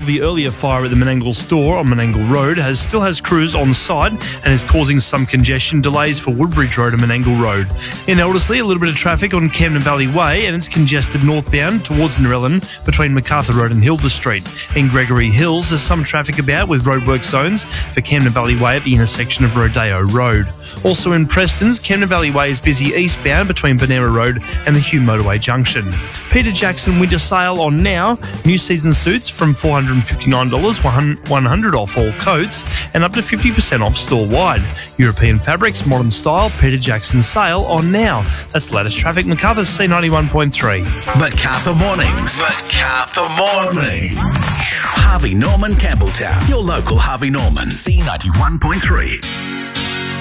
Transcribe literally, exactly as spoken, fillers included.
the earlier fire at the Menangle store on Menangle Road has still has crews on site and is causing some congestion delays for Woodbridge Road and Menangle Road. In Elderslie, a little bit of traffic on Camden Valley Way and it's congested northbound towards Narellan between MacArthur Road and Hilda Street. In Gregory Hills, there's some traffic about with roadwork zones for Camden Valley Way at the intersection of Rodeo Road. Also in Prestons, Camden Valley Way is busy eastbound between Benera Road and the Hume Motorway Junction. Peter Jackson winter sale on now. New season suits from four hundred fifty-nine dollars, one hundred dollars off all coats and up to fifty percent off store-wide. European fabrics, modern style, Peter Jackson sale on now. That's the latest traffic. MacArthur C ninety-one point three. MacArthur Mornings. MacArthur Morning. Harvey Norman Campbelltown. Your local Harvey Norman. C ninety-one point three.